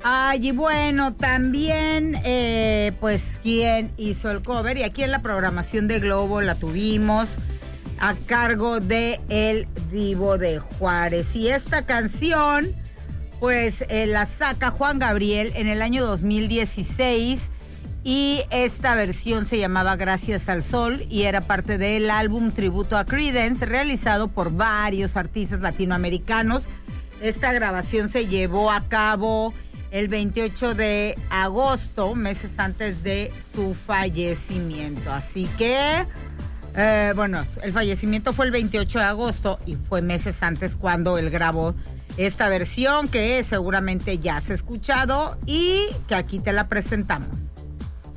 Ay, y bueno, también, pues, ¿quién hizo el cover? Y aquí en la programación de Globo la tuvimos a cargo de El Divo de Juárez. Y esta canción, pues, la saca Juan Gabriel en el año 2016. Y esta versión se llamaba Gracias al Sol y era parte del álbum tributo a Creedence, realizado por varios artistas latinoamericanos. Esta grabación se llevó a cabo el 28 de agosto, meses antes de su fallecimiento. Así que, bueno, el fallecimiento fue el 28 de agosto y fue meses antes cuando él grabó esta versión que seguramente ya has escuchado y que aquí te la presentamos.